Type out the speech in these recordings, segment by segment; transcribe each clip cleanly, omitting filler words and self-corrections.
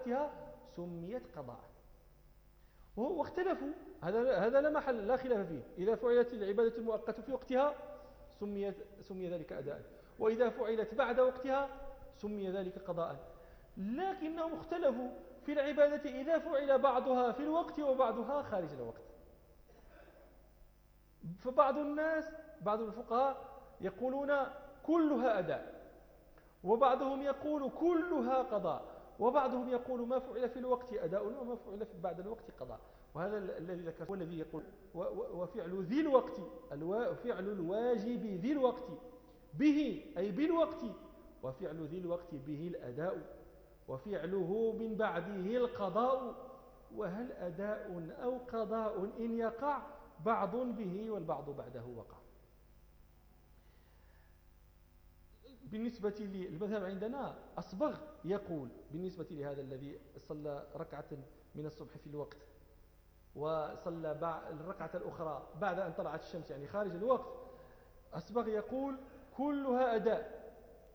وقتها سميت قضاء. واختلفوا، هذا لا محل لا خلاف فيه. إذا فعلت العبادة المؤقتة في وقتها سمي ذلك أداء، وإذا فعلت بعد وقتها سمي ذلك قضاء. لكنهم اختلفوا في العبادة إذا فعل بعضها في الوقت وبعضها خارج الوقت. فبعض الناس، بعض الفقهاء يقولون كلها أداء، وبعضهم يقول كلها قضاء، وبعضهم يقول ما فعل في الوقت أداء وما فعل بعد الوقت قضاء. وهذا الذي ذكر والذي يقول وفعل ذي الوقت، فعل الواجب ذي الوقت به أي بالوقت، وفعل ذي الوقت به الأداء، وفعله من بعده القضاء. وهل أداء أو قضاء إن يقع بعض به والبعض بعده وقع. بالنسبة للمذهب عندنا أصبغ يقول بالنسبة لهذا الذي صلى ركعة من الصبح في الوقت وصلى الركعة الأخرى بعد أن طلعت الشمس يعني خارج الوقت، أصبغ يقول كلها أداء.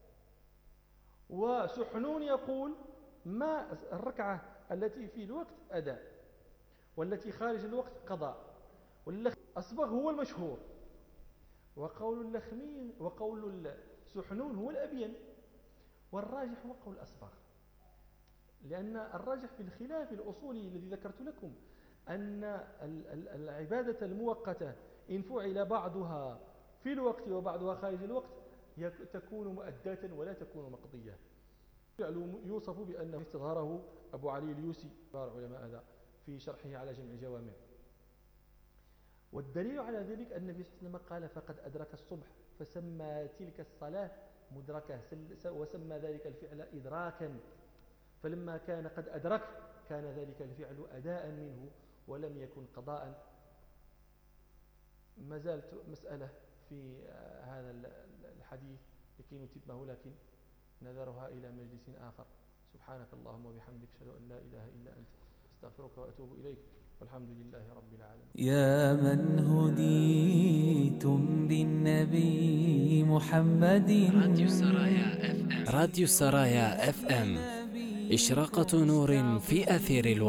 وسحنون يقول ما الركعة التي في الوقت أداء والتي خارج الوقت قضاء. أصبغ هو المشهور، وقول اللخمي وقول سحنون هو الأبين، والراجح هو قول أصبغ. لأن الراجح في الخلاف الأصولي الذي ذكرت لكم أن العبادة المؤقتة إن فعل بعضها في الوقت وبعضها خارج الوقت تكون مؤداة ولا تكون مقضية. يوصف بأنه استظهره أبو علي اليوسي علماء هذا في شرحه على جمع الجوامع. والدليل على ذلك أن النبي صلى الله عليه وسلم قال فقد أدرك الصبح، فسمى تلك الصلاة مدركة، وسمى ذلك الفعل إدراكا. فلما كان قد أدرك كان ذلك الفعل أداء منه ولم يكن قضاء. ما زالت مسألة في هذا الحديث لكي نتمه، لكن نذرها إلى مجلس آخر. سبحانك اللهم وبحمدك، أشهد أن لا إله إلا أنت، أستغفرك وأتوب إليك، والحمد لله رب العالمين. يا من هديتم بالنبي محمد. راديو سرايا اف ام، إشراقة نور في أثير الوحي.